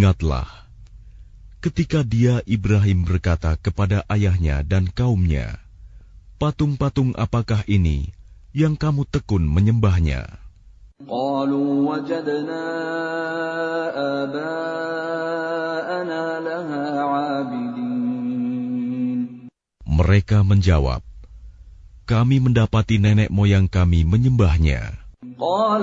Ingatlah ketika dia Ibrahim berkata kepada ayahnya dan kaumnya, "Patung-patung apakah ini yang kamu tekun menyembahnya?" قالوا وجدنا آباءنا لها عابدين. Mereka menjawab, "Kami mendapati nenek moyang kami menyembahnya." قال